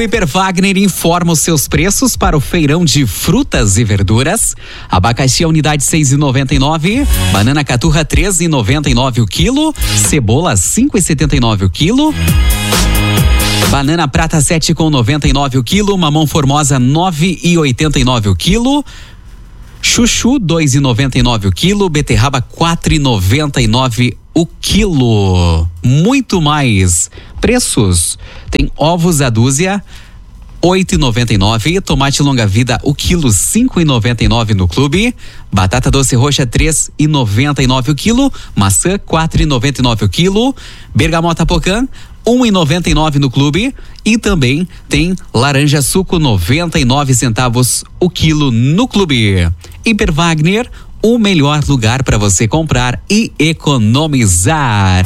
Hiper Wagner informa os seus preços para o feirão de frutas e verduras. Abacaxi a unidade 6,99, banana caturra 13,99 o quilo, cebola 5,79 o quilo. Banana prata 7,99 o quilo, mamão formosa 9,89 o quilo. Chuchu 2,99 o quilo, beterraba 4,99 o quilo. Muito mais preços. Tem ovos a dúzia 8,99, tomate longa vida o quilo 5,99 no clube, batata doce roxa 3,99 o quilo, maçã 4,99 o quilo, bergamota pocã 1,99 no clube e também tem laranja suco 99 centavos o quilo no clube. Hiper Wagner, o melhor lugar para você comprar e economizar.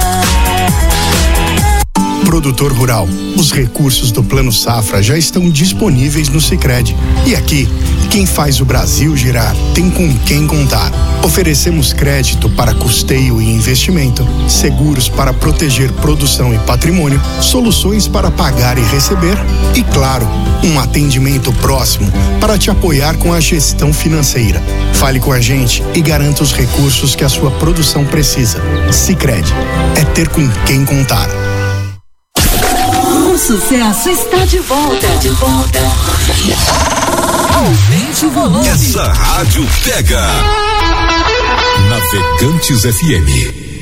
Produtor rural, os recursos do Plano Safra já estão disponíveis no Sicredi. E aqui, quem faz o Brasil girar tem com quem contar. Oferecemos crédito para custeio e investimento, seguros para proteger produção e patrimônio, soluções para pagar e receber e, claro, um atendimento próximo para te apoiar com a gestão financeira. Fale com a gente e garanta os recursos que a sua produção precisa. Sicredi, é ter com quem contar. O sucesso está de volta. Aumente o volume. Essa rádio pega. Navegantes FM.